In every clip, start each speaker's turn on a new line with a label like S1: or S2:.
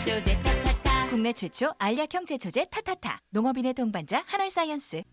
S1: 제초제 타타타. 국내 최초 알약형 제초제 타타타. 농업인의 동반자 한알사이언스.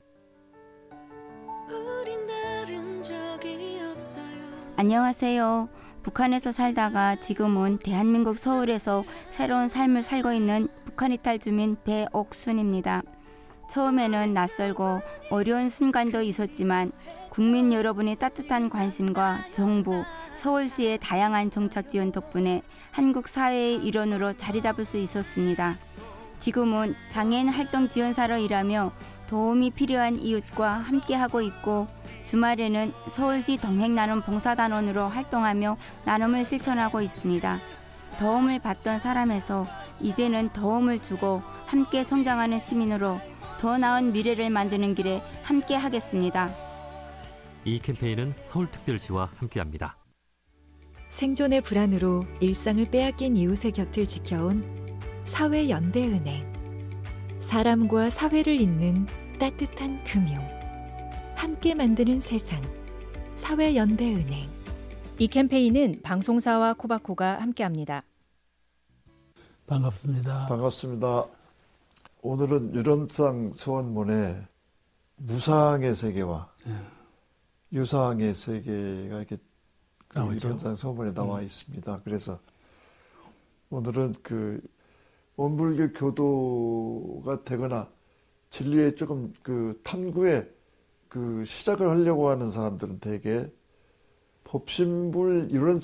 S2: 안녕하세요. 북한에서 살다가 지금은 대한민국 서울에서 새로운 삶을 살고 있는 북한 이탈 주민 배옥순입니다. 처음에는 낯설고 어려운 순간도 있었지만 국민 여러분의 따뜻한 관심과 정부, 서울시의 다양한 정책 지원 덕분에 한국 사회의 일원으로 자리 잡을 수 있었습니다. 지금은 장애인 활동 지원사로 일하며 도움이 필요한 이웃과 함께하고 있고 주말에는 서울시 동행나눔 봉사단원으로 활동하며 나눔을 실천하고 있습니다. 도움을 받던 사람에서 이제는 도움을 주고 함께 성장하는 시민으로 더 나은 미래를 만드는 길에 함께 하겠습니다.
S3: 이 캠페인은 서울특별시와 함께합니다.
S4: 생존의 불안으로 일상을 빼앗긴 이웃의 곁을 지켜온 사회연대은행. 사람과 사회를 잇는 따뜻한 금융. 함께 만드는 세상. 사회연대은행.
S5: 이 캠페인은 방송사와 코바코가 함께합니다.
S6: 반갑습니다.
S7: 반갑습니다. 오늘은 유람상 소원문에 무상의 세계와 유상의 세계가 이렇게 유람상 소원문에 나와 있습니다. 그래서 오늘은 그 원불교 교도가 되거나 진리에 조금 그 탐구에 그 시작을 하려고 하는 사람들은 대개 법신불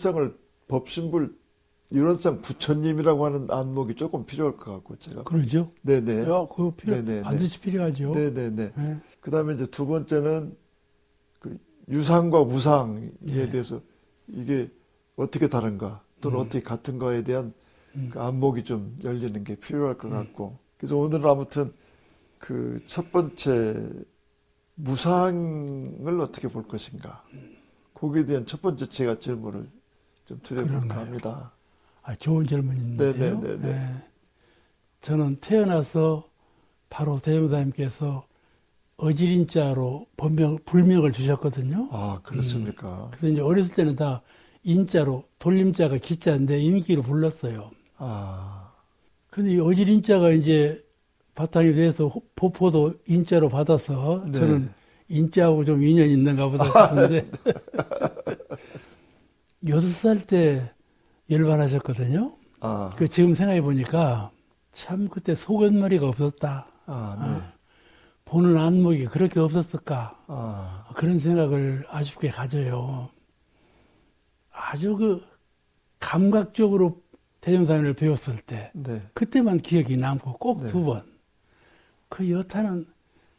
S7: 유람상 부처님이라고 하는 안목이 조금 필요할 것 같고 제가
S6: 그러죠.
S7: 네네.
S6: 그거 반드시 필요하죠.
S7: 네네네. 네. 그다음에 이제 두 번째는 그 유상과 무상에 대해서 이게 어떻게 다른가 또는 어떻게 같은가에 대한 그 안목이 좀 열리는 게 필요할 것 같고 그래서 오늘은 아무튼 그 첫 번째 무상을 어떻게 볼 것인가 거기에 대한 첫 번째 제가 질문을 좀 드려볼까 합니다.
S6: 좋은 질문인데요.
S7: 네네네.
S6: 네. 저는 태어나서 바로 대종사님께서 어지린자로 불명을 주셨거든요.
S7: 아, 그렇습니까?
S6: 그래서 이제 어렸을 때는 다 인자로, 돌림자가 기자인데 인기로 불렀어요. 근데 이 어지린자가 이제 바탕이 돼서 포포도 인자로 받아서 저는 인자하고 좀 인연이 있는가 보다 싶은데 6살 때 열반하셨거든요. 그 지금 생각해 보니까 참 그때 소견머리가 없었다. 보는 안목이 그렇게 없었을까. 그런 생각을 아쉽게 가져요. 아주 그 감각적으로 대종사님을 배웠을 때 그때만 기억이 남고 꼭 2번. 그 여타는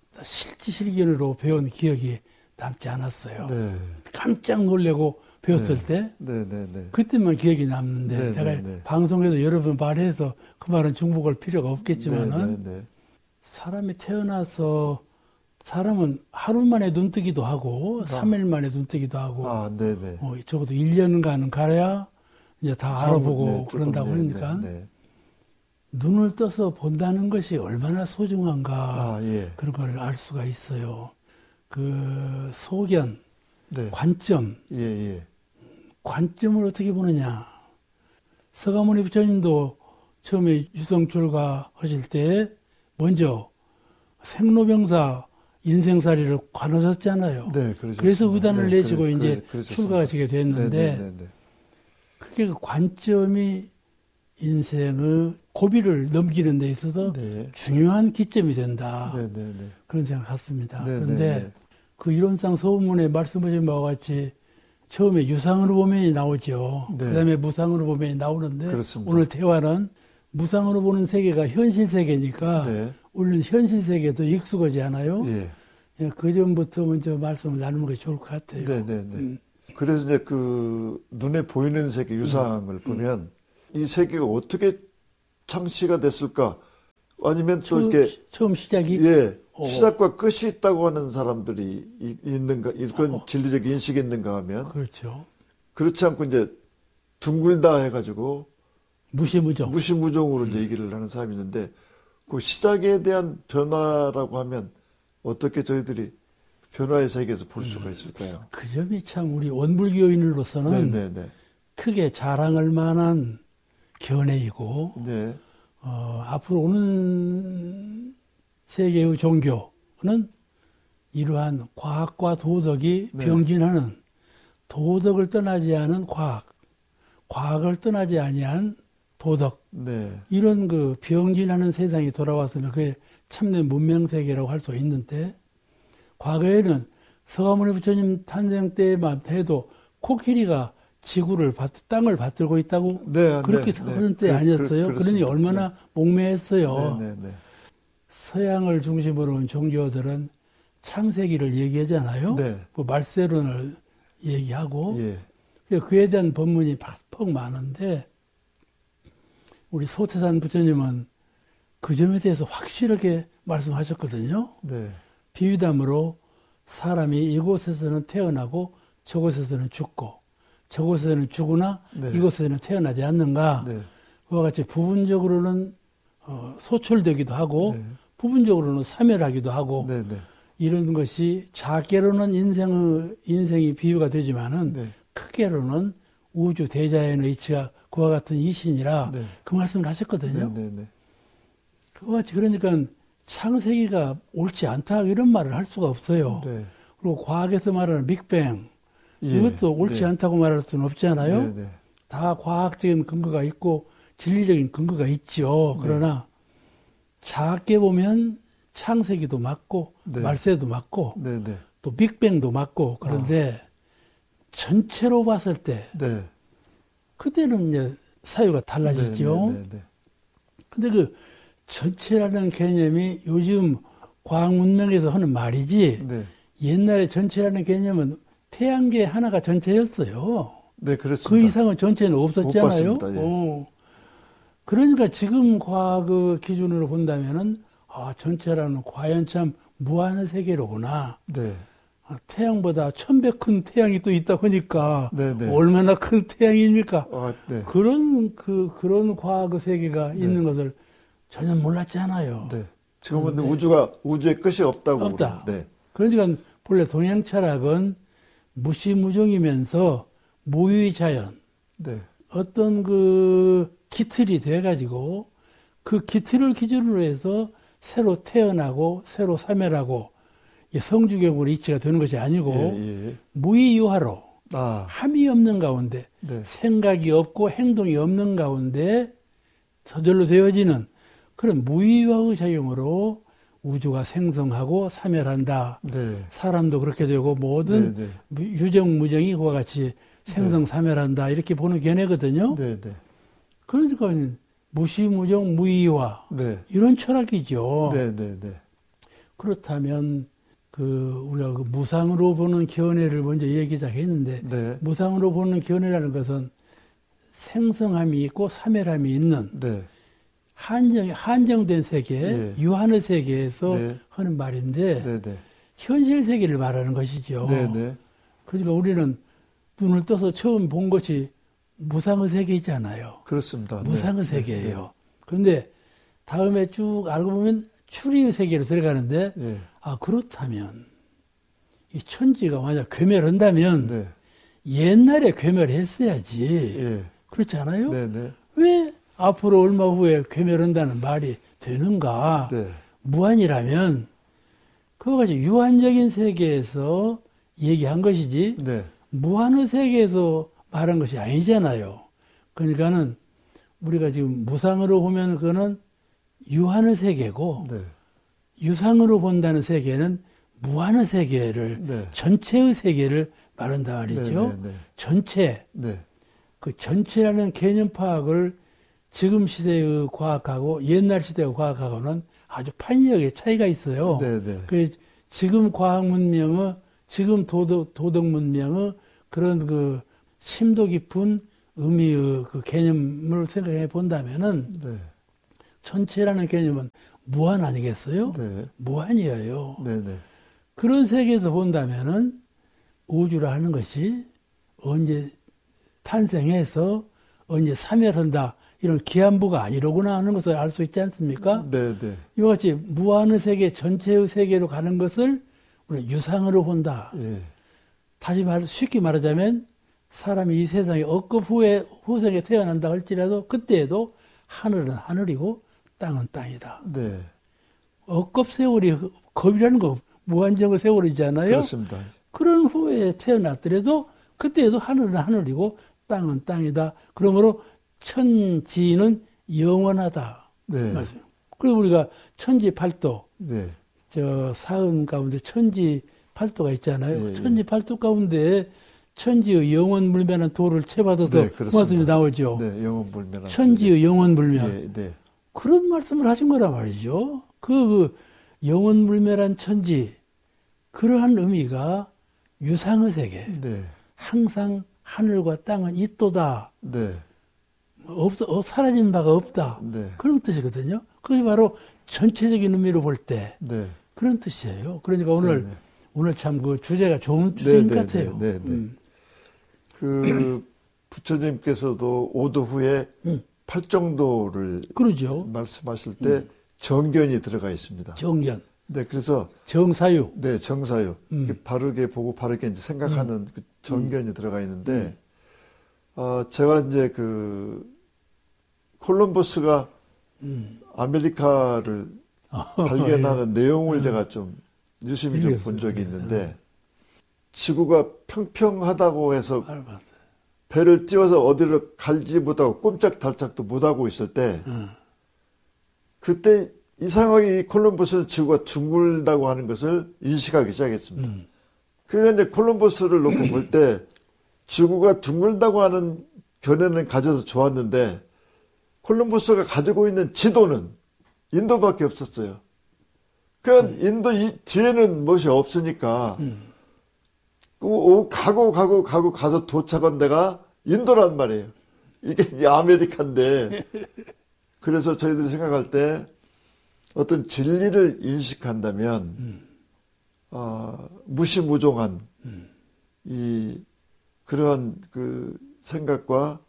S6: 실지실견으로 배운 기억이 남지 않았어요. 깜짝 놀래고 배웠을 때 그때만 기억이 남는데 내가 방송에서 여러 번 말해서 그 말은 중복할 필요가 없겠지만은 사람이 태어나서 사람은 하루 만에 눈뜨기도 하고 3일 만에 눈뜨기도 하고 적어도 1년간은 가야 이제 다 알아보고 그런다고 그러니까 눈을 떠서 본다는 것이 얼마나 소중한가 그런 걸 알 수가 있어요. 그 소견, 관점, 관점을 어떻게 보느냐. 서가모니 부처님도 처음에 유성출가 하실 때 먼저 생로병사 인생살이를 관하셨잖아요. 그래서 의단을 내시고 이제 출가하시게 됐는데 그게 그 관점이 인생의 고비를 넘기는 데 있어서 중요한 기점이 된다. 그런 생각을 갖습니다. 그런데 그 이론상 소문에 말씀하신 바와 같이 처음에 유상으로 보면이 나오죠. 그다음에 무상으로 보면이 나오는데 오늘 대화는 무상으로 보는 세계가 현실 세계니까 우리는 현실 세계도 익숙하지 않아요. 그 점부터 먼저 말씀을 나누는 게 좋을 것 같아요.
S7: 그래서 이제 그 눈에 보이는 세계 유상을 보면 이 세계가 어떻게 창시가 됐을까? 아니면 또 이렇게
S6: 처음 시작이
S7: 시작과 끝이 있다고 하는 사람들이 있는가? 이건 진리적 인식이 있는가 하면
S6: 그렇죠.
S7: 그렇지 않고 이제 둥글다 해가지고 무시무종으로 이제 얘기를 하는 사람이 있는데 그 시작에 대한 변화라고 하면 어떻게 저희들이 변화의 세계에서 볼 수가 있을까요?
S6: 그 점이 참 우리 원불교인으로서는 크게 자랑할 만한 견해이고 앞으로 오는 세계의 종교는 이러한 과학과 도덕이
S7: 네.
S6: 병진하는 도덕을 떠나지 않은 과학을 떠나지 아니한 도덕
S7: 네.
S6: 이런 그 병진하는 세상이 돌아왔으면 그게 참된 문명 세계라고 할 수 있는데 과거에는 서가모니 부처님 탄생 때만 해도 코끼리가 지구를 땅을 받들고 있다고
S7: 네,
S6: 그렇게
S7: 네,
S6: 하는
S7: 네.
S6: 때 아니었어요. 그러니 얼마나
S7: 네.
S6: 목매했어요.
S7: 네, 네, 네.
S6: 서양을 중심으로 한 종교들은 창세기를 얘기하잖아요.
S7: 네.
S6: 그 말세론을 얘기하고
S7: 예.
S6: 그에 대한 법문이 팍팍 많은데 우리 소태산 부처님은 그 점에 대해서 확실하게 말씀하셨거든요.
S7: 네.
S6: 비유담으로 사람이 이곳에서는 태어나고 저곳에서는 죽고 저곳에서는 죽으나
S7: 네.
S6: 이곳에서는 태어나지 않는가.
S7: 네.
S6: 그와 같이 부분적으로는 소출되기도 하고
S7: 네.
S6: 부분적으로는 사멸하기도 하고
S7: 네, 네.
S6: 이런 것이 작게로는 인생이 비유가 되지만은
S7: 네.
S6: 크게로는 우주 대자연의 이치가 그와 같은 이신이라
S7: 네.
S6: 그 말씀을 하셨거든요.
S7: 네, 네, 네.
S6: 그와 같이 그러니까 창세기가 옳지 않다 이런 말을 할 수가 없어요.
S7: 네.
S6: 그리고 과학에서 말하는 빅뱅
S7: 예.
S6: 이것도 옳지
S7: 네.
S6: 않다고 말할 수는 없잖아요.
S7: 네, 네.
S6: 다 과학적인 근거가 있고 진리적인 근거가 있죠. 그러나 작게 보면 창세기도 맞고
S7: 네.
S6: 말세도 맞고
S7: 네, 네.
S6: 또 빅뱅도 맞고 그런데 전체로 봤을 때
S7: 네.
S6: 그때는 이제 사유가 달라지죠.
S7: 네, 네, 네.
S6: 근데 그 전체라는 개념이 요즘 과학 문명에서 하는 말이지
S7: 네.
S6: 옛날에 전체라는 개념은 태양계 하나가 전체였어요.
S7: 네, 그렇습니다.
S6: 그 이상은 전체는 없었잖아요.
S7: 못 봤습니다. 예.
S6: 그러니까 지금 과학 기준으로 본다면은 전체라는 과연 참 무한의 세계로구나.
S7: 네.
S6: 태양보다 1000배 큰 태양이 또 있다 보니까
S7: 네, 네.
S6: 얼마나 큰 태양입니까?
S7: 네.
S6: 그런 과학 세계가 있는 것을 전혀 몰랐잖아요.
S7: 네. 지금은 우주의 끝이 없다고.
S6: 없다.
S7: 네.
S6: 그러니까 본래 동양 철학은 무시무종이면서 무유의자연
S7: 네.
S6: 어떤 그 기틀이 돼가지고 그 기틀을 기준으로 해서 새로 태어나고 새로 사멸하고 성주경으로 이치가 되는 것이 아니고 무의유화로 함이 없는 가운데
S7: 네.
S6: 생각이 없고 행동이 없는 가운데 저절로 되어지는 그런 무의유화의 작용으로 우주가 생성하고 사멸한다.
S7: 네.
S6: 사람도 그렇게 되고 모든 유정무정이 그와 같이 생성사멸한다. 이렇게 보는 견해거든요.
S7: 네, 네.
S6: 그러니까 무시무정 무의화 이런 철학이죠.
S7: 네, 네, 네.
S6: 그렇다면 우리가 그 무상으로 보는 견해를 먼저 얘기했는데 무상으로 보는 견해라는 것은 생성함이 있고 사멸함이 있는 한정된 세계, 유한의 세계에서 하는 말인데 현실 세계를 말하는 것이죠. 그러니까 우리는 눈을 떠서 처음 본 것이 무상의 세계이잖아요.
S7: 그렇습니다.
S6: 무상의 세계예요. 그런데 다음에 쭉 알고 보면 추리의 세계로 들어가는데 그렇다면 이 천지가 만약 괴멸한다면 옛날에 괴멸했어야지. 그렇지 않아요? 왜 앞으로 얼마 후에 괴멸한다는 말이 되는가? 무한이라면 그와 같이 유한적인 세계에서 얘기한 것이지 무한의 세계에서 말한 것이 아니잖아요. 그러니까는 우리가 지금 무상으로 보면 그거는 유한의 세계고 유상으로 본다는 세계는 무한의 세계를 전체의 세계를 말한다 말이죠. 전체. 그 전체라는 개념 파악을 지금 시대의 과학하고 옛날 시대의 과학하고는 아주 판이하게 차이가 있어요. 그 지금 과학 문명의 지금 도덕 문명의 그런 그 심도 깊은 의미의 그 개념을 생각해 본다면은 전체라는 개념은 무한 아니겠어요? 무한이에요. 그런 세계에서 본다면은 우주라 하는 것이 언제 탄생해서 언제 사멸한다 이런 기한부가 아니로구나 하는 것을 알 수 있지 않습니까? 이와 같이 무한의 세계 전체의 세계로 가는 것을 우리 유상으로 본다. 다시 쉽게 말하자면 사람이 이 세상에 억겁 후생에 태어난다 할지라도 그때에도 하늘은 하늘이고 땅은 땅이다.
S7: 네.
S6: 억겁 세월이 겁이라는 거 무한정의 세월이잖아요.
S7: 그렇습니다.
S6: 그런 후에 태어났더라도 그때도 하늘은 하늘이고 땅은 땅이다. 그러므로 천지는 영원하다.
S7: 네.
S6: 맞아요. 그리고 우리가 천지팔도,
S7: 네.
S6: 저 사은 가운데 천지팔도가 있잖아요.
S7: 예,
S6: 천지팔도 가운데 천지의 영원불변한 도를 채받아서
S7: 네,
S6: 그 말씀이 나오죠.
S7: 네, 영원불변한
S6: 천지의 영원불변.
S7: 네, 네.
S6: 그런 말씀을 하신 거란 말이죠. 그 영원불멸한 천지, 그러한 의미가 유상의 세계.
S7: 네.
S6: 항상 하늘과 땅은 있도다.
S7: 네.
S6: 사라진 바가 없다.
S7: 네.
S6: 그런 뜻이거든요. 그게 바로 전체적인 의미로 볼 때
S7: 네.
S6: 그런 뜻이에요. 그러니까
S7: 네.
S6: 오늘 참 그 주제가 좋은 주제인 것 같아요.
S7: 네, 네. 그 부처님께서도 오도 후에 팔정도를
S6: 그러죠.
S7: 말씀하실 때 정견이 들어가 있습니다.
S6: 정견.
S7: 네, 그래서
S6: 정사유.
S7: 네, 정사유. 바르게 보고 바르게 이제 생각하는 그 정견이 들어가 있는데, 제가 이제 그 콜럼버스가 아메리카를 발견하는 내용을 제가 좀 유심히 좀 본 적이 있는데, 지구가 평평하다고 해서 배를 띄워서 어디로 갈지 못하고 꼼짝달짝도 못하고 있을 때, 그때 이상하게 이 콜럼버스는 지구가 둥글다고 하는 것을 인식하기 시작했습니다. 그러니까 이제 콜럼버스를 놓고 볼 때 지구가 둥글다고 하는 견해는 가져서 좋았는데 콜럼버스가 가지고 있는 지도는 인도밖에 없었어요. 그러니까 인도 이 뒤에는 무엇이 없으니까 가서 도착한 데가 인도란 말이에요. 이게 이제 아메리카인데 그래서 저희들이 생각할 때 어떤 진리를 인식한다면 무시무종한 그러한 그 생각과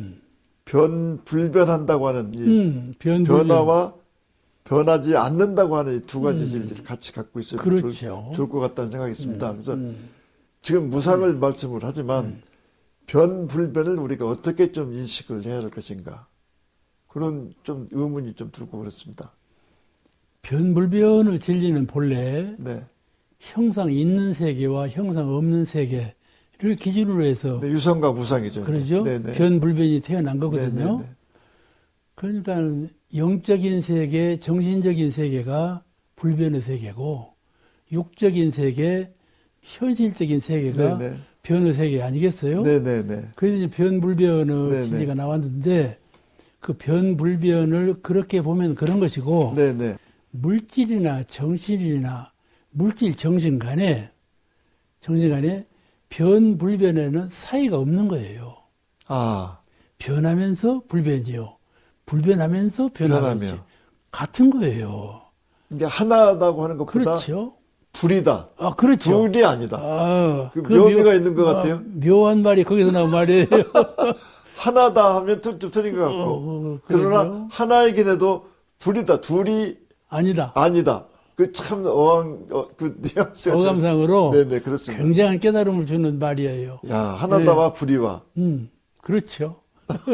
S7: 불변한다고 하는 이 변화와 변하지 않는다고 하는 이 두 가지 진리를 같이 갖고 있으면
S6: 그렇죠.
S7: 좋을 것 같다는 생각이 있습니다. 그래서 지금 무상을 말씀을 하지만 변불변을 우리가 어떻게 좀 인식을 해야 할 것인가 그런 좀 의문이 좀 들고 그렇습니다.
S6: 변불변의 진리는 본래
S7: 네.
S6: 형상 있는 세계와 형상 없는 세계를 기준으로 해서
S7: 네, 유성과 무상이죠.
S6: 그러죠.
S7: 네네.
S6: 변불변이 태어난 거거든요.
S7: 네네네.
S6: 그러니까 영적인 세계, 정신적인 세계가 불변의 세계고 육적인 세계, 현실적인 세계가
S7: 네네.
S6: 변의 세계 아니겠어요?
S7: 네네네.
S6: 그래서 이제 변불변의
S7: 네네.
S6: 진리가 나왔는데 그 변불변을 그렇게 보면 그런 것이고
S7: 네네.
S6: 물질이나 정신이나 물질 정신 간에 변불변에는 사이가 없는 거예요. 변하면서 불변이요. 불변하면서 변하지. 같은 거예요.
S7: 이게 하나다고 하는 것보다
S6: 그렇죠.
S7: 불이다.
S6: 그렇죠.
S7: 둘이 아니다. 그 묘미가 있는 것 같아요.
S6: 묘한 말이 거기서 나온 말이에요.
S7: 하나다 하면 좀 틀린 것 같고. 그러나 하나이긴 해도 불이다. 둘이 아니다. 그 참 그 뉘앙스가
S6: 어감상으로
S7: 네네 그렇습니다.
S6: 굉장한 깨달음을 주는 말이에요.
S7: 야 하나다와 네. 불이와.
S6: 그렇죠.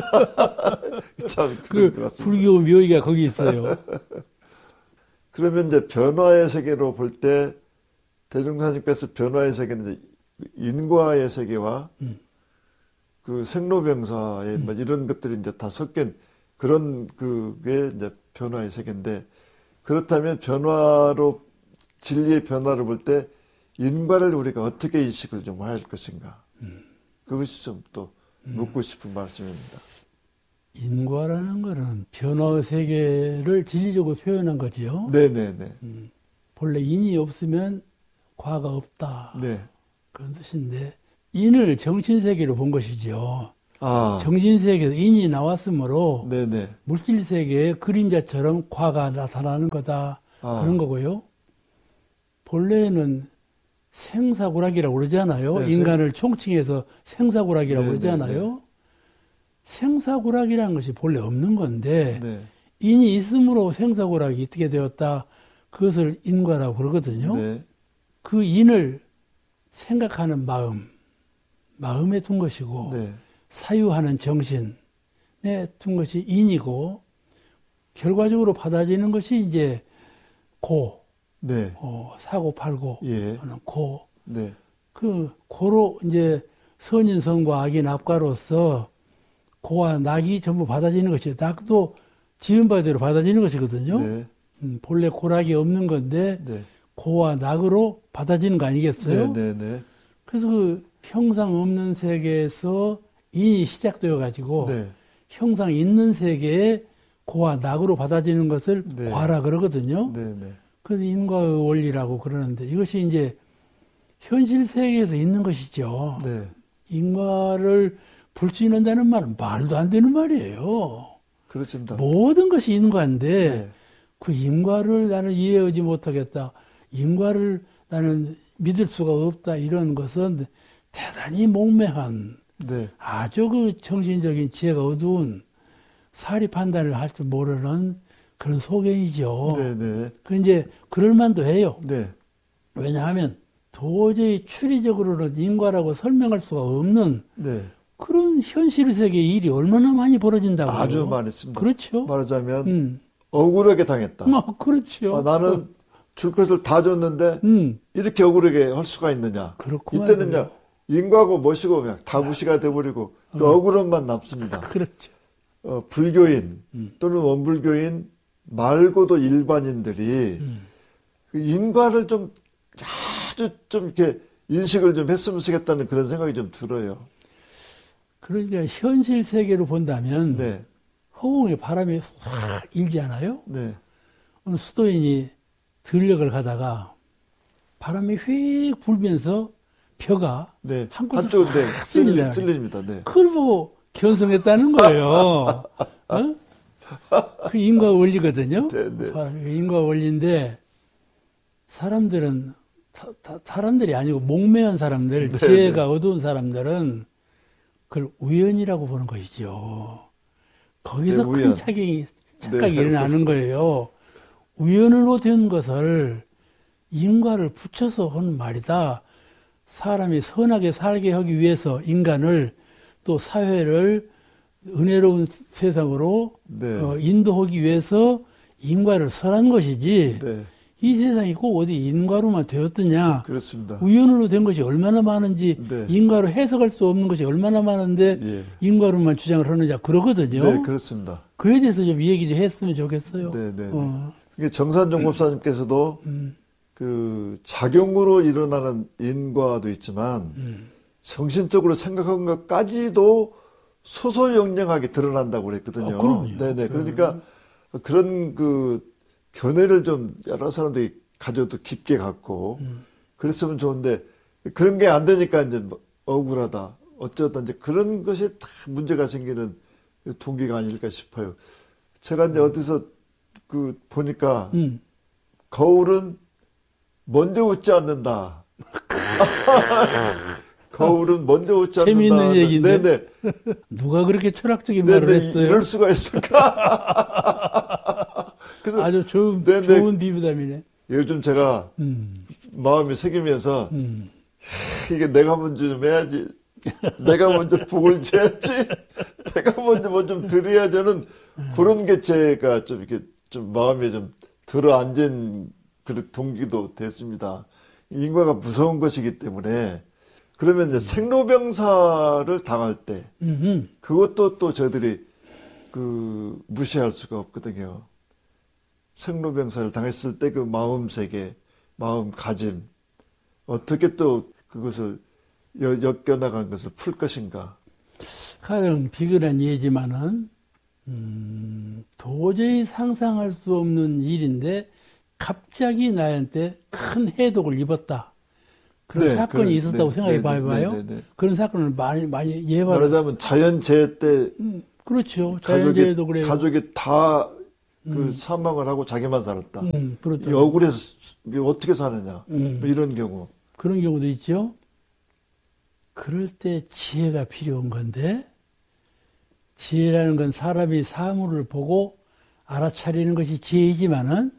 S7: 참
S6: 그 불교 묘의가 거기 있어요.
S7: 그러면 이제 변화의 세계로 볼 때 대종사님께서 변화의 세계는 이제 인과의 세계와 그 생로병사의 이런 것들이 이제 다 섞인 그런 그게 이제 변화의 세계인데 그렇다면 변화로 진리의 변화를 볼 때 인과를 우리가 어떻게 인식을 좀 할 것인가 그것이 좀 또 묻고 싶은 말씀입니다.
S6: 인과라는 것은 변화의 세계를 진리적으로 표현한 거지요.
S7: 네네네.
S6: 본래 인이 없으면 과가 없다.
S7: 네.
S6: 그런 뜻인데 인을 정신세계로 본 것이죠. 정신세계에서 인이 나왔으므로
S7: 네네.
S6: 물질세계의 그림자처럼 과가 나타나는 거다. 그런 거고요. 본래는 생사고락이라고 그러잖아요. 네, 인간을 총칭해서 생사고락이라고 그러잖아요. 생사고락이라는 것이 본래 없는 건데
S7: 네.
S6: 인이 있음으로 생사고락이 있게 되었다. 그것을 인과라고 그러거든요.
S7: 네.
S6: 그 인을 생각하는 마음에 둔 것이고
S7: 네.
S6: 사유하는 정신에 둔 것이 인이고 결과적으로 받아지는 것이 이제 고,
S7: 네.
S6: 사고 팔고
S7: 예.
S6: 하는 고.
S7: 네.
S6: 그 고로 이제 선인성과 악이 납과로서 고와 낙이 전부 받아지는 것이 낙도 지은 바대로 받아지는 것이거든요.
S7: 네.
S6: 본래 고락이 없는 건데
S7: 네.
S6: 고와 낙으로 받아지는 거 아니겠어요?
S7: 네, 네, 네.
S6: 그래서 그 형상 없는 세계에서 인이 시작되어 가지고
S7: 네.
S6: 형상 있는 세계에 고와 낙으로 받아지는 것을
S7: 네.
S6: 과라 그러거든요.
S7: 네, 네.
S6: 그래서 인과의 원리라고 그러는데 이것이 이제 현실 세계에서 있는 것이죠.
S7: 네.
S6: 인과를 불신한다는 말은 말도 안 되는 말이에요.
S7: 그렇습니다.
S6: 모든 것이 인과인데
S7: 네.
S6: 그 인과를 나는 이해하지 못하겠다. 인과를 나는 믿을 수가 없다. 이런 것은 대단히 목매한
S7: 네.
S6: 아주 그 정신적인 지혜가 어두운 사리 판단을 할 줄 모르는 그런 소견이죠.
S7: 네, 네.
S6: 그 이제 그럴 만도 해요.
S7: 네.
S6: 왜냐하면 도저히 추리적으로는 인과라고 설명할 수가 없는
S7: 네.
S6: 그런 현실 세계의 일이 얼마나 많이 벌어진다고요.
S7: 아주 많습니다.
S6: 그렇죠.
S7: 말하자면 억울하게 당했다.
S6: 그렇죠.
S7: 나는 줄 것을 다 줬는데 이렇게 억울하게 할 수가 있느냐.
S6: 그렇구만.
S7: 이때는요. 인과고 뭐시고 그냥 다 무시가 돼버리고 그 억울함만 남습니다.
S6: 그렇죠.
S7: 불교인 또는 원불교인 말고도 일반인들이 그 인과를 좀 아주 좀 이렇게 인식을 좀 했으면 좋겠다는 그런 생각이 좀 들어요.
S6: 그러니까 현실 세계로 본다면
S7: 네.
S6: 허공에 바람이 싹 일지 않아요?
S7: 네.
S6: 어느 수도인이 들녘을 가다가 바람이 휙 불면서 벼가
S7: 네.
S6: 한쪽으로
S7: 네. 찔립니다. 네.
S6: 그걸 보고 견성했다는 거예요. 어? 그 인과 원리거든요.
S7: 네, 네.
S6: 인과 원리인데 사람들은 사람들이 아니고 목매한 사람들,
S7: 네,
S6: 지혜가
S7: 네.
S6: 어두운 사람들은 그걸 우연이라고 보는 것이죠. 거기서
S7: 네,
S6: 큰
S7: 우연.
S6: 착각이
S7: 네.
S6: 일어나는 거예요. 우연으로 된 것을 인과를 붙여서 하는 말이다. 사람이 선하게 살게 하기 위해서 인간을 또 사회를 은혜로운 세상으로
S7: 네.
S6: 인도하기 위해서 인과를 설한 것이지
S7: 네.
S6: 이 세상이 꼭 어디 인과로만 되었더냐.
S7: 그렇습니다.
S6: 우연으로 된 것이 얼마나 많은지
S7: 네.
S6: 인과로 해석할 수 없는 것이 얼마나 많은데
S7: 예.
S6: 인과로만 주장을 하느냐 그러거든요.
S7: 네, 그렇습니다.
S6: 그에 대해서 좀 얘기 좀 했으면 좋겠어요.
S7: 네, 네. 이게 정산종 법사님께서도 그 작용으로 일어나는 인과도 있지만 정신적으로 생각한 것까지도 소소영령하게 드러난다고 그랬거든요.
S6: 그럼요.
S7: 네네. 그러니까 그런 그 견해를 좀 여러 사람들이 가져도 깊게 갖고 그랬으면 좋은데 그런 게 안 되니까 이제 억울하다. 어쩌다 이제 그런 것이 다 문제가 생기는 동기가 아닐까 싶어요. 제가 이제 어디서 그 보니까 거울은 먼저 웃지 않는다. 거울은 먼저 웃지 않는다.
S6: 재미있는 얘기인데.
S7: 네네.
S6: 누가 그렇게 철학적인
S7: 네네.
S6: 말을 했어요?
S7: 이럴 수가 있을까? 그래서
S6: 아주 좋은 비유담이네.
S7: 요즘 제가 마음이 새기면서 이게 내가 먼저 좀 해야지. 내가 먼저 복을 지어야지. 내가 먼저 뭐 좀 드려야 저는 그런 게 제가 좀 이렇게 좀 마음에 좀 들어앉은 그 동기도 됐습니다. 인과가 무서운 것이기 때문에 그러면 이제 생로병사를 당할 때 그것도 또 저희들이 그 무시할 수가 없거든요. 생로병사를 당했을 때 그 마음 세계, 마음가짐 어떻게 또 그것을 엮여나간 것을 풀 것인가.
S6: 가령 비근한 예지만은 도저히 상상할 수 없는 일인데 갑자기 나한테 큰 해독을 입었다. 그런 사건이 있었다고 생각해 봐요. 그런 사건을 많이 예화를.
S7: 말하자면 자연재해 때.
S6: 그렇죠. 자연재해도 그래요.
S7: 가족이 다 그 사망을 하고 자기만 살았다.
S6: 그렇죠.
S7: 이 억울해서 어떻게 사느냐. 뭐 이런 경우.
S6: 그런 경우도 있죠. 그럴 때 지혜가 필요한 건데, 지혜라는 건 사람이 사물을 보고 알아차리는 것이 지혜이지만은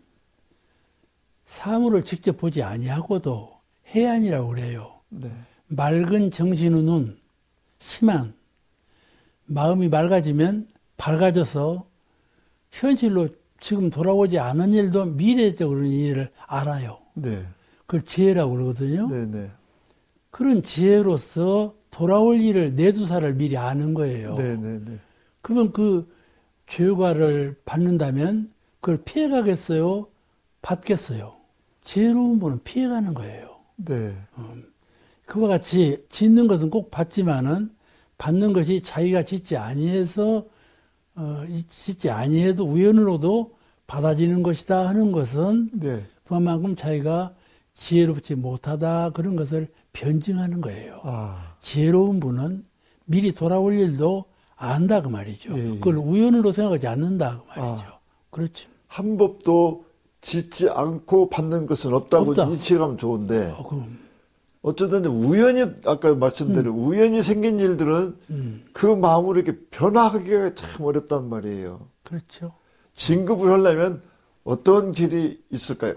S6: 사물을 직접 보지 아니하고도 해안이라고 그래요.
S7: 네.
S6: 맑은 정신의 눈, 심한 마음이 맑아지면 밝아져서 현실로 지금 돌아오지 않은 일도 미래적으로 일을 알아요.
S7: 네.
S6: 그걸 지혜라고 그러거든요.
S7: 네네.
S6: 그런 지혜로서 돌아올 일을 내두사를 미리 아는 거예요.
S7: 네네네.
S6: 그러면 그 죄과를 받는다면 그걸 피해가겠어요? 받겠어요? 지혜로운 분은 피해가는 거예요.
S7: 네.
S6: 그와 같이 짓는 것은 꼭 받지만은 받는 것이 자기가 짓지 아니해서 짓지 아니해도 우연으로도 받아지는 것이다 하는 것은
S7: 네.
S6: 그만큼 자기가 지혜롭지 못하다 그런 것을 변증하는 거예요. 지혜로운 분은 미리 돌아올 일도 안다 그 말이죠.
S7: 예, 예.
S6: 그걸 우연으로 생각하지 않는다 그 말이죠. 그렇죠.
S7: 한 법도 짓지 않고 받는 것은 없다고 인식하면 좋은데 어쩌든 우연히 아까 말씀대로 우연히 생긴 일들은 그 마음으로 이렇게 변화하기가 참 어렵단 말이에요.
S6: 그렇죠.
S7: 진급을 하려면 어떤 길이 있을까요?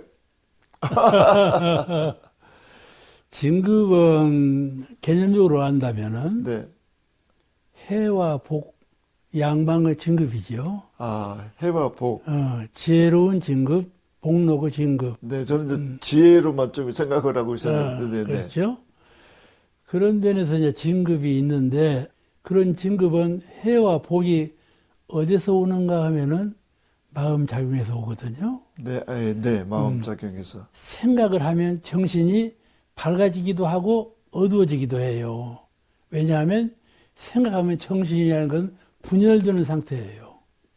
S6: 진급은 개념적으로 한다면은
S7: 네.
S6: 해와 복 양방의 진급이죠.
S7: 해와 복.
S6: 지혜로운 진급, 복록의 진급.
S7: 네, 저는 이제 지혜로만 좀 생각을 하고 있었는데.
S6: 그렇죠. 그런 데에서 이제 진급이 있는데 그런 진급은 해와 복이 어디서 오는가 하면은 마음 작용에서 오거든요.
S7: 네, 마음 작용에서.
S6: 생각을 하면 정신이 밝아지기도 하고 어두워지기도 해요. 왜냐하면 생각하면 정신이라는 건 분열되는 상태예요.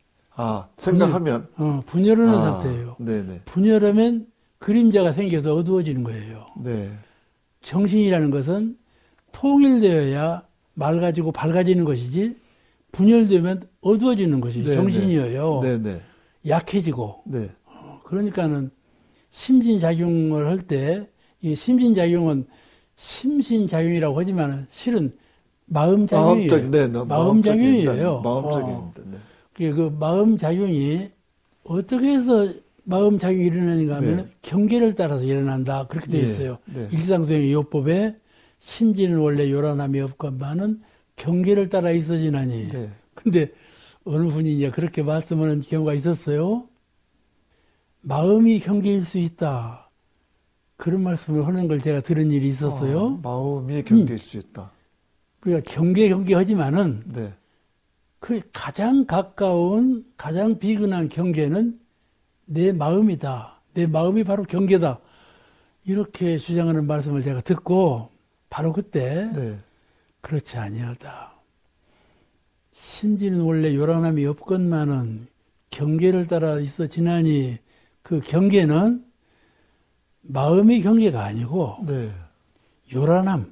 S7: 생각하면?
S6: 분열하는 상태예요.
S7: 네네.
S6: 분열하면 그림자가 생겨서 어두워지는 거예요.
S7: 네.
S6: 정신이라는 것은 통일되어야 맑아지고 밝아지는 것이지 분열되면 어두워지는 것이
S7: 네네.
S6: 정신이에요.
S7: 네네.
S6: 약해지고.
S7: 네.
S6: 그러니까는 심신작용을 할 때 이 심신작용은 심신작용이라고 하지만 실은 마음작용이에요. 마음작용이에요.
S7: 마음작용입니다. 네.
S6: 그 마음작용이 어떻게 해서 마음작용이 일어나는가 하면 경계를 따라서 일어난다. 그렇게 되어 있어요. 일상수행의 요법에 심지는 원래 요란함이 없건만은 경계를 따라 있어지나니. 근데 어느 분이 이제 그렇게 말씀하는 경우가 있었어요. 마음이 경계일 수 있다. 그런 말씀을 하는 걸 제가 들은 일이 있었어요.
S7: 마음이 경계일 수 있다.
S6: 그러니까 경계하지만은 그 가장 가까운 가장 비근한 경계는 내 마음이다. 내 마음이 바로 경계다. 이렇게 주장하는 말씀을 제가 듣고 바로 그때 그렇지 아니하다. 심지는 원래 요란함이 없건만은 경계를 따라 있어 지나니 그 경계는 마음의 경계가 아니고 요란함,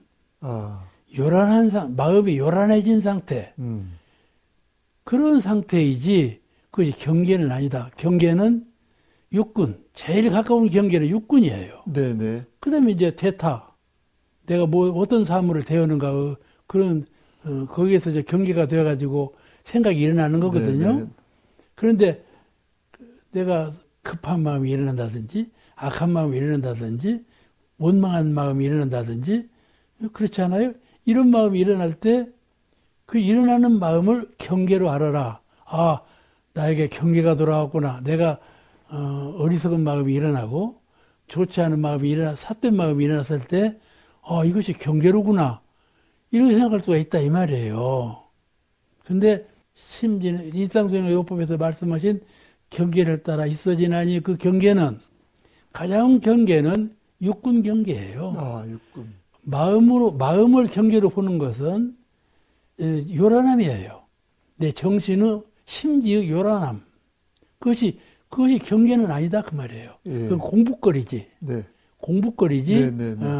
S6: 마음이 요란해진 상태 그런 상태이지 그것이 경계는 아니다. 경계는 육군, 제일 가까운 경계는 육군이에요. 그 다음에 이제 대타, 내가 어떤 사물을 대하는가 그런 거기에서 이제 경계가 되어가지고 생각이 일어나는 거거든요. 그런데 내가 급한 마음이 일어난다든지 악한 마음이 일어난다든지 원망한 마음이 일어난다든지 그렇지 않아요? 이런 마음이 일어날 때 그 일어나는 마음을 경계로 알아라. 나에게 경계가 돌아왔구나. 내가 어리석은 마음이 일어나고 좋지 않은 마음이 삿된 마음이 일어났을 때 이것이 경계로구나. 이렇게 생각할 수가 있다 이 말이에요. 근데 심지는 일상수행의 요법에서 말씀하신 경계를 따라 있어지나니 그 경계는 가장 경계는 육군 경계예요.
S7: 육군.
S6: 마음을 경계로 보는 것은 요란함이에요. 내 정신의 심지의 요란함. 그것이 경계는 아니다 그 말이에요. 그건 공부거리지. 공부거리지.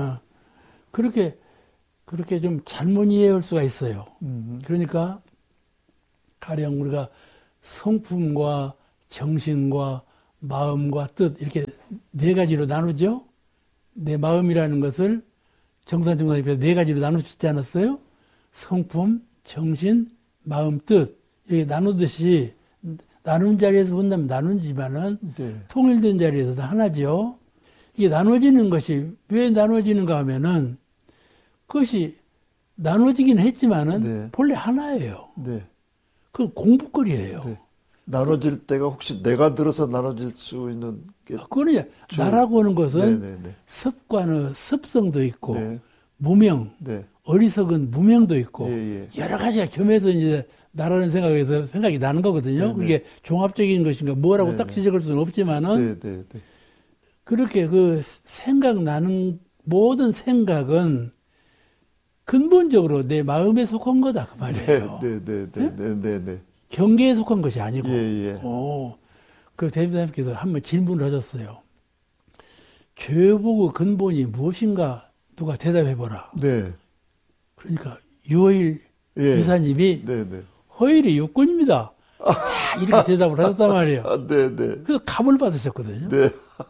S6: 그렇게 좀 잘못 이해할 수가 있어요. 그러니까 가령 우리가 성품과 정신과 마음과 뜻 이렇게 네 가지로 나누죠. 내 마음이라는 것을 정산정산입에서 네 가지로 나누지 않았어요? 성품, 정신, 마음, 뜻 이렇게 나누듯이 나눈 자리에서 본다면 나누지만은 통일된 자리에서도 하나죠. 이게 나눠지는 것이 왜 나눠지는가 하면은 그것이 나눠지긴 했지만은 본래 하나예요. 그 공부거리예요.
S7: 나눠질 때가 혹시 내가 들어서 나눠질 수 있는 게
S6: 그거는 나라고 하는 것은 습관의 습성도 있고
S7: 네.
S6: 무명,
S7: 네.
S6: 어리석은 무명도 있고
S7: 예.
S6: 여러 가지가 겸해서 이제 나라는 생각이 나는 거거든요.
S7: 네.
S6: 그게 종합적인 것인가 뭐라고 딱 지적할 수는 없지만은 그렇게 그 생각나는 모든 생각은 근본적으로 내 마음에 속한 거다 그 말이에요.
S7: 네.
S6: 경계에 속한 것이 아니고.
S7: 예.
S6: 그 대표님께서 한번 질문을 하셨어요. 죄보고 근본이 무엇인가 누가 대답해보라.
S7: 네.
S6: 그러니까 유호일 이사님이 허일이 육군입니다. 다 이렇게 대답을 하셨단 말이에요. 그래서 갑을 받으셨거든요.
S7: 네.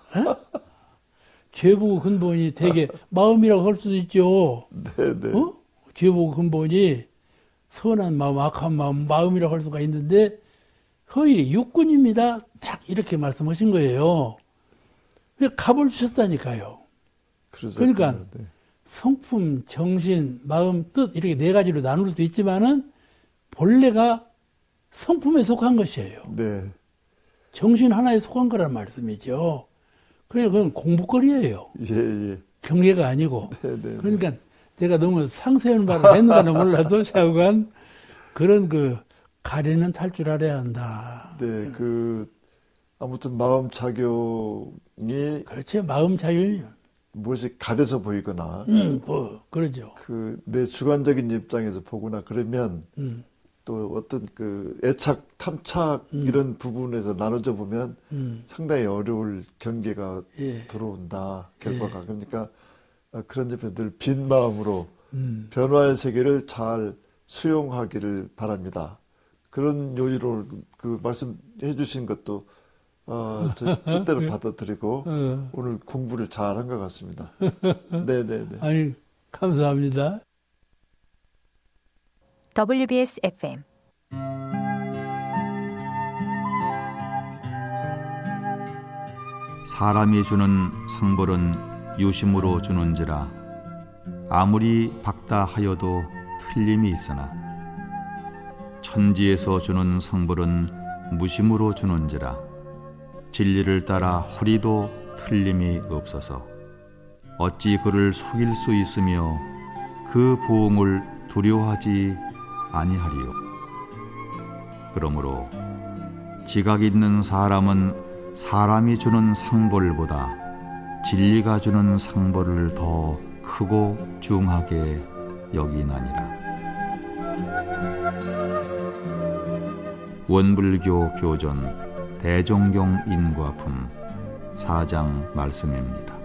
S6: 죄보고 근본이 되게 마음이라고 할 수도 있죠. 죄보고 근본이 선한 마음, 악한 마음이라고 할 수가 있는데 허일이 육군입니다. 딱 이렇게 말씀하신 거예요. 갑을 주셨다니까요. 그러니까 성품, 정신, 마음, 뜻 이렇게 네 가지로 나눌 수도 있지만은 본래가 성품에 속한 것이에요.
S7: 네.
S6: 정신 하나에 속한 거란 말씀이죠. 그러니까 그건 공부거리예요.
S7: 예.
S6: 경계가 아니고. 그러니까 제가 너무 상세한 말을 했는가는 몰라도 좌우간 그런 그 가리는 탈 줄 알아야 한다.
S7: 네, 아무튼 마음 작용이
S6: 그렇죠. 마음 작용이
S7: 무엇이 가려서 보이거나
S6: 그러죠.
S7: 내 주관적인 입장에서 보거나 그러면 또 어떤 애착, 탐착 이런 부분에서 나눠져 보면 상당히 어려울 경계가 들어온다. 결과가. 그러니까 그런 점에서 늘 빈 마음으로 변화의 세계를 잘 수용하기를 바랍니다. 그런 요지로 말씀해 주신 것도 저 뜻대로 받아들이고 오늘 공부를 잘한 것 같습니다. 네네네.
S6: 아니, 감사합니다.
S1: WBS FM
S8: 사람이 주는 상벌은 유심으로 주는지라 아무리 박다 하여도 틀림이 있으나 천지에서 주는 상벌은 무심으로 주는지라 진리를 따라 허리도 틀림이 없어서 어찌 그를 속일 수 있으며 그 보응을 두려워하지 아니하리요. 그러므로 지각 있는 사람은 사람이 주는 상벌보다 진리가 주는 상벌을 더 크고 중하게 여기나니라. 원불교 교전 대종경 인과품 4장 말씀입니다.